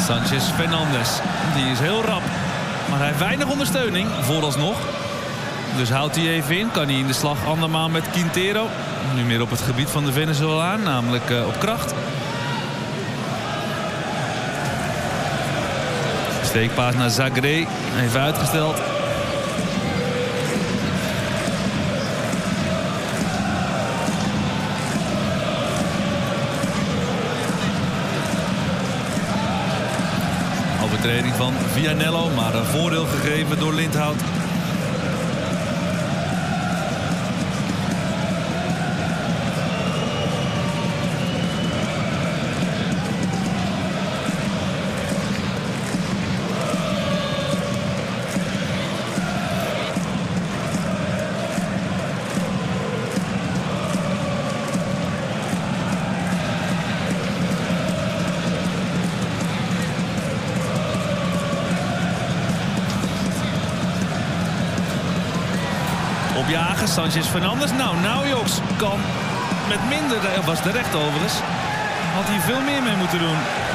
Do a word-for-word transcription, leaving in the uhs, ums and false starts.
Sanchez Fernandes. Die is heel rap. Maar hij heeft weinig ondersteuning, vooralsnog. Dus houdt hij even in. Kan hij in de slag andermaal met Quintero. Nu meer op het gebied van de Venezolaan, namelijk uh, op kracht. Steekpaas naar Zagré. Even uitgesteld. Overtreding van Vianello, maar een voordeel gegeven door Lindhout. Opjagen, Sanchez Fernandes. Nou, nou Joks kan met minder, was terecht overigens. Had hij veel meer mee moeten doen.